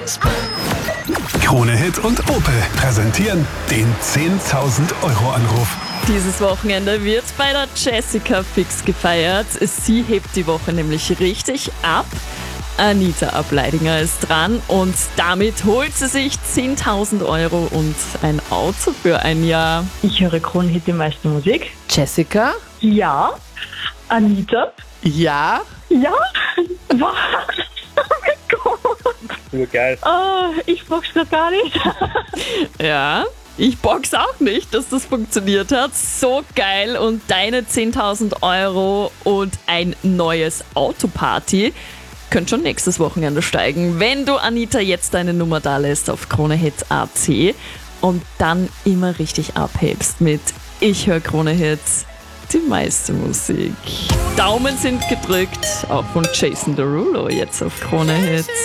Krone Hit und Opel präsentieren den 10.000 Euro Anruf. Dieses Wochenende wird bei der Jessica fix gefeiert. Sie hebt die Woche nämlich richtig ab. Anita Ableidinger ist dran und damit holt sie sich 10.000 Euro und ein Auto für ein Jahr. Ich höre Krone Hit, die meiste Musik. Jessica? Ja. Anita? Ja? Ja. Was? Oh mein Gott. Urgeil. Ich box das gar nicht. Ja. Ich box auch nicht, dass das funktioniert hat. So geil. Und deine 10.000 Euro und ein neues Autoparty könnt schon nächstes Wochenende steigen, wenn du Anita jetzt deine Nummer da lässt auf KroneHit.at und dann immer richtig abhebst mit Ich höre Krone Hit, die meiste Musik. Daumen sind gedrückt, auch von Jason Derulo jetzt auf KroneHit.